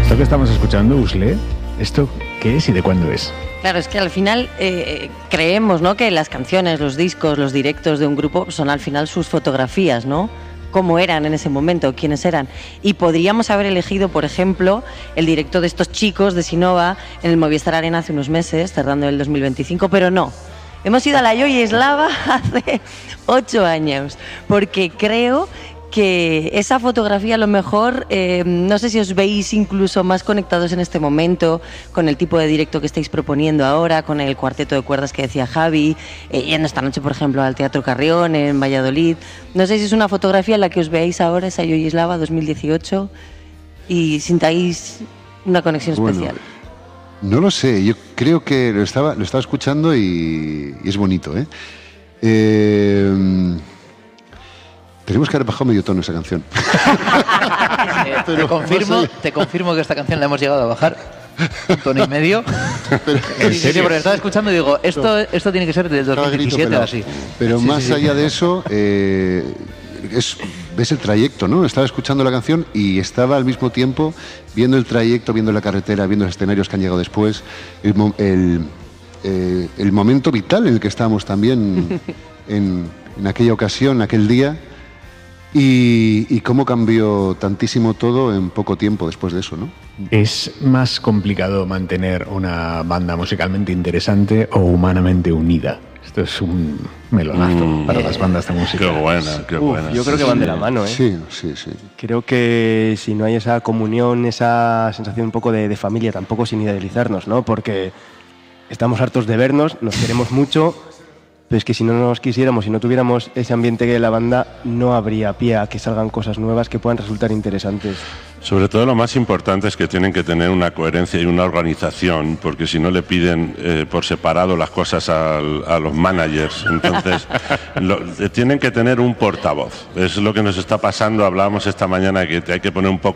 Esto que estamos escuchando, Usle, ¿esto qué es y de cuándo es? Claro, es que al final creemos, ¿no?, que las canciones, los discos, los directos de un grupo son al final sus fotografías, ¿no? Cómo eran en ese momento, quiénes eran. Y podríamos haber elegido, por ejemplo, el directo de estos chicos de Sinova en el Movistar Arena hace unos meses, cerrando el 2025, pero no. Hemos ido a la Joy Eslava hace 8 años, porque creo que esa fotografía a lo mejor, no sé si os veis incluso más conectados en este momento con el tipo de directo que estáis proponiendo ahora, con el cuarteto de cuerdas que decía Javi, yendo esta noche, por ejemplo, al Teatro Carrión en Valladolid. No sé si es una fotografía en la que os veáis ahora, esa Joy Eslava 2018, y sintáis una conexión especial. No lo sé, yo creo que lo estaba escuchando y es bonito, ¿eh? Tenemos que haber bajado medio tono esa canción. Te confirmo que esta canción la hemos llegado a bajar un tono y medio. Sí, porque estaba escuchando y digo, esto tiene que ser del 2017 o así. Pero más allá de eso, ves el trayecto, ¿no? Estaba escuchando la canción y estaba al mismo tiempo viendo el trayecto, viendo la carretera, viendo los escenarios que han llegado después, el momento vital en el que estábamos también en aquella ocasión, aquel día. Y cómo cambió tantísimo todo en poco tiempo después de eso, ¿no? ¿Es más complicado mantener una banda musicalmente interesante o humanamente unida? Esto es un melonazo para las bandas de música. Qué buena. Yo creo que van de la mano, ¿eh? Sí. Creo que si no hay esa comunión, esa sensación un poco de familia, tampoco sin idealizarnos, ¿no? Porque estamos hartos de vernos, nos queremos mucho. Pero es que si no nos quisiéramos, si no tuviéramos ese ambiente que la banda, no habría pie a que salgan cosas nuevas que puedan resultar interesantes. Sobre todo lo más importante es que tienen que tener una coherencia y una organización, porque si no le piden por separado las cosas a los managers, entonces tienen que tener un portavoz. Es lo que nos está pasando, hablábamos esta mañana que hay que poner un poco